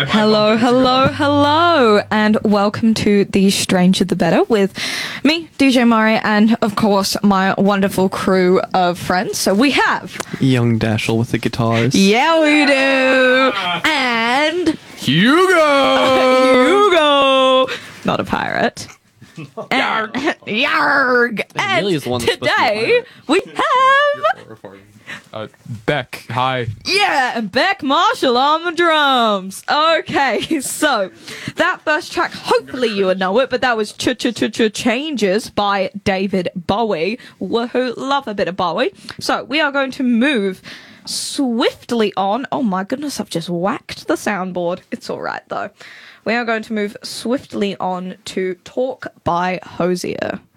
Hello, hello, hello, and welcome to The Stranger the Better with me, DJ Murray, and of course my wonderful crew of friends. So we have Young Dashel with the guitars. Yeah, we do. And Hugo! Hugo, not a pirate. And Yarg. Amelia is the one And that's supposed to be today we have Beck, hi. and Beck Marshall on the drums. Okay, so that first track, hopefully you would know it, but that was Changes by David Bowie. Woohoo, love a bit of Bowie. So we are going to move swiftly on. Oh my goodness, I've just whacked the soundboard. It's all right though. We are going to move swiftly on to Talk by Hosier.